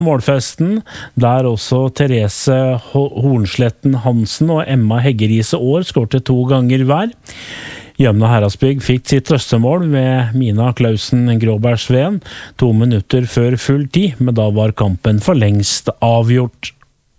målfesten, der også Therese Hornsletten Hansen og Emma Heggerise Aar skårte 2 ganger hver. Gjømna Heradsbygg fikk sitt trøstemål ved Mina Klausen Gråbergsveen 2 minutter før full tid, men da var kampen for lengst avgjort.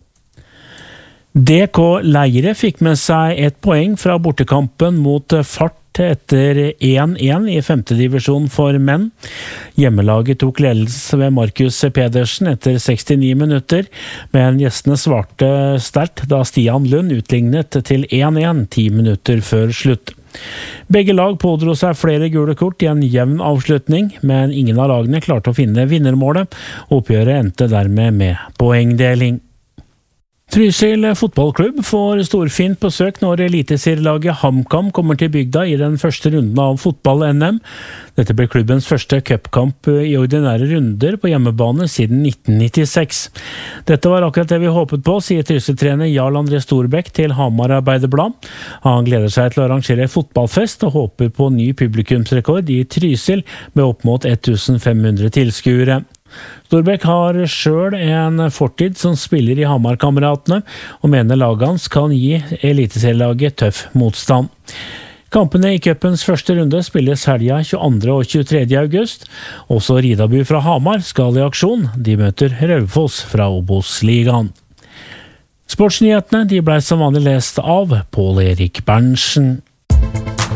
DK Leire fikk med seg 1 poeng fra bortekampen mot Fart etter 1-1 i 5. divisjon for menn. Hjemmelaget tok ledelse ved Markus Pedersen etter 69 minutter, men gjestene svarte sterkt da Stian Lund utlignet til 1-1 10 minutter før slutt. Begge lag pådro seg flere gule kort i en jevn avslutning, men ingen av lagene klarte å finne vinnermålet. Oppgjøret endte dermed med poengdeling. Trysil fotballklubb får storfint besøk når eliteserielaget HamKam kommer til bygda i den første runden av fotball-NM. Dette blir klubbens første cupkamp i ordinære runder på hjemmebane siden 1996. Dette var akkurat det vi håpet på, sier Trysil-trener Jarl André Storbekk til Hamar Arbeiderblad. Han gleder seg til å arrangere fotballfest og håper på ny publikumsrekord i Trysil med opp mot 1500 tilskuere. Storbekk har selv en fortid som spiller i Hamar-kameratene, og mener laget hans kan gi eliteserielaget tøff motstand. Kampene i cupens første runde spilles helga 22. og 23. august. Også Ridabu fra Hamar skal i aksjon. De møter Raufoss fra Obos-ligaen. Sportsnyhetene de ble som vanlig lest av Pål Erik Berntsen.